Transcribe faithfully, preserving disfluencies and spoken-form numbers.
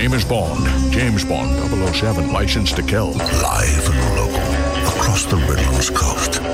name is Bond. James Bond, double oh seven, licensed to kill. Live and local, across the Ridlands coast.